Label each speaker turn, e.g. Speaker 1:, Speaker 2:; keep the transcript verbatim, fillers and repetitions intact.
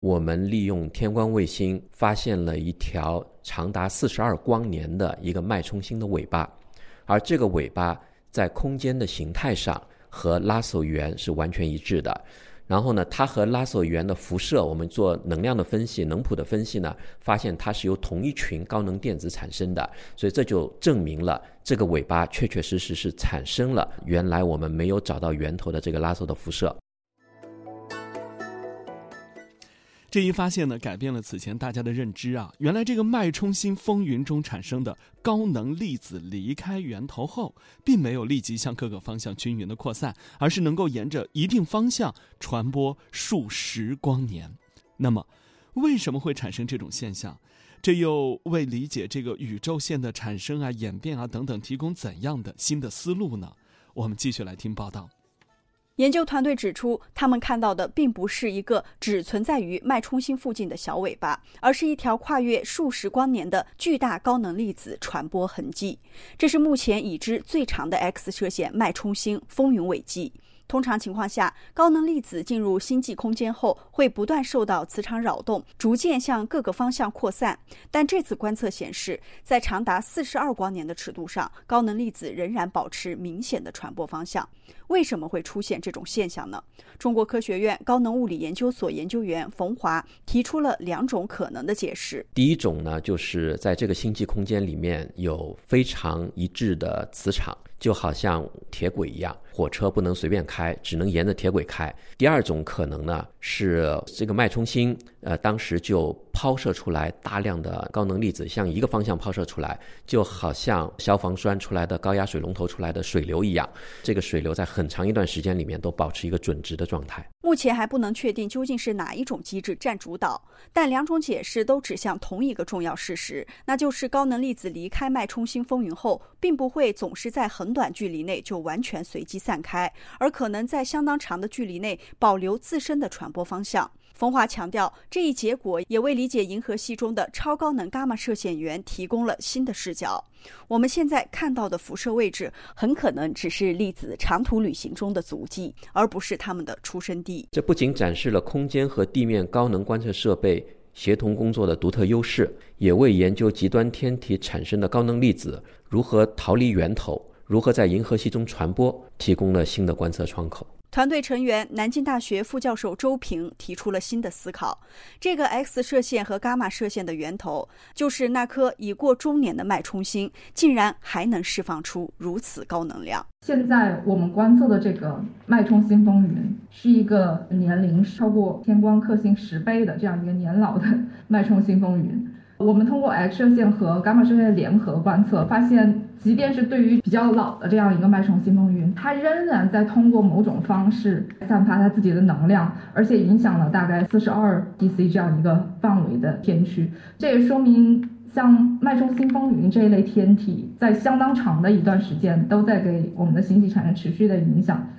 Speaker 1: 我们利用天光卫星发现了一条长达四十二光年的一个脉冲星的尾巴，而这个尾巴在空间的形态上和拉索源是完全一致的。然后呢，它和拉索源的辐射，我们做能量的分析、能谱的分析呢，发现它是由同一群高能电子产生的，所以这就证明了这个尾巴确确实实是产生了原来我们没有找到源头的这个拉索的辐射。
Speaker 2: 这一发现呢，改变了此前大家的认知啊！原来这个脉冲星风云中产生的高能粒子离开源头后，并没有立即向各个方向均匀的扩散，而是能够沿着一定方向传播数十光年。那么，为什么会产生这种现象？这又为理解这个宇宙线的产生啊、演变啊等等提供怎样的新的思路呢？我们继续来听报道。
Speaker 3: 研究团队指出，他们看到的并不是一个只存在于脉冲星附近的小尾巴，而是一条跨越数十光年的巨大高能粒子传播痕迹。这是目前已知最长的 X 射线脉冲星风云尾迹。通常情况下，高能粒子进入星际空间后会不断受到磁场扰动，逐渐向各个方向扩散。但这次观测显示，在长达四十二光年的尺度上，高能粒子仍然保持明显的传播方向。为什么会出现这种现象呢？中国科学院高能物理研究所研究员冯华提出了两种可能的解释。
Speaker 1: 第一种呢，就是在这个星际空间里面有非常一致的磁场，就好像铁轨一样，火车不能随便开，只能沿着铁轨开。第二种可能呢，是这个脉冲星呃，当时就抛射出来大量的高能粒子，向一个方向抛射出来，就好像消防栓出来的高压水龙头出来的水流一样，这个水流在很长一段时间里面都保持一个准值的状态。
Speaker 3: 目前还不能确定究竟是哪一种机制占主导，但两种解释都指向同一个重要事实，那就是高能粒子离开脉冲星风云后，并不会总是在很短距离内就完全随机散开，而可能在相当长的距离内保留自身的传播方向。冯华强调，这一结果也为理解银河系中的超高能伽马射线源提供了新的视角。我们现在看到的辐射位置很可能只是粒子长途旅行中的足迹，而不是它们的出生地。
Speaker 1: 这不仅展示了空间和地面高能观测设备协同工作的独特优势，也为研究极端天体产生的高能粒子如何逃离源头，如何在银河系中传播提供了新的观测窗口。
Speaker 3: 团队成员南京大学副教授周平提出了新的思考，这个 X 射线和伽马射线的源头就是那颗已过中年的脉冲星，竟然还能释放出如此高能量。
Speaker 4: 现在我们观测的这个脉冲星风云是一个年龄超过天光克星十倍的这样一个年老的脉冲星风云。我们通过 X 射线和伽马射线联合观测，发现即便是对于比较老的这样一个脉冲星风云，它仍然在通过某种方式散发它自己的能量，而且影响了大概四十二 D C 这样一个范围的天区。这也说明像脉冲星风云这一类天体在相当长的一段时间都在给我们的星系产生持续的影响。